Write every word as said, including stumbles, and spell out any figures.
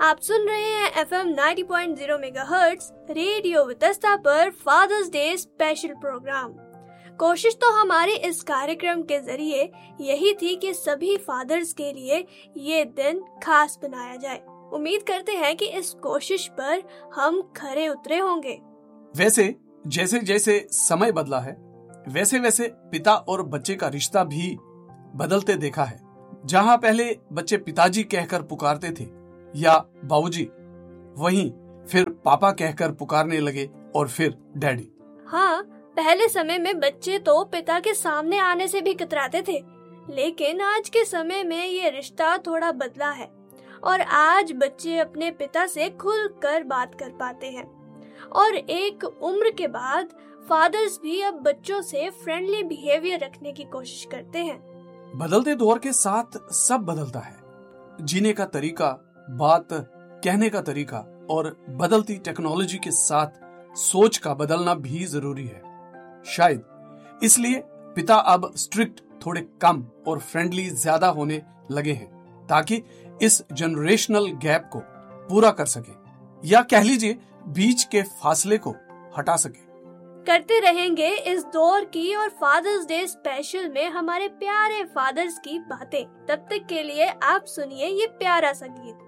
आप सुन रहे हैं F M ninety point zero megahertz radio Vitasta पर फादर्स डे स्पेशल प्रोग्राम। कोशिश तो हमारे इस कार्यक्रम के जरिए यही थी कि सभी फादर्स के लिए ये दिन खास बनाया जाए। उम्मीद करते हैं कि इस कोशिश पर हम खरे उतरे होंगे। वैसे जैसे जैसे समय बदला है वैसे वैसे पिता और बच्चे का रिश्ता भी बदलते देखा है। जहां पहले बच्चे पिताजी कहकर पुकारते थे या बाबूजी, वहीं फिर पापा कहकर पुकारने लगे और फिर डैडी। हाँ, पहले समय में बच्चे तो पिता के सामने आने से भी कतराते थे, लेकिन आज के समय में ये रिश्ता थोड़ा बदला है और आज बच्चे अपने पिता से खुलकर बात कर पाते हैं। और एक उम्र के बाद फादर्स भी अब बच्चों से फ्रेंडली बिहेवियर रखने की कोशिश करते हैं। बदलते दौर के साथ सब बदलता है, जीने का तरीका, बात कहने का तरीका और बदलती टेक्नोलॉजी के साथ सोच का बदलना भी जरूरी है। शायद इसलिए पिता अब स्ट्रिक्ट थोड़े कम और फ्रेंडली ज्यादा होने लगे हैं, ताकि इस जनरेशनल गैप को पूरा कर सके या कह लीजिए बीच के फासले को हटा सके। करते रहेंगे इस दौर की और फादर्स डे स्पेशल में हमारे प्यारे फादर्स की बातें। तब तक के लिए आप सुनिए ये प्यारा सा गीत।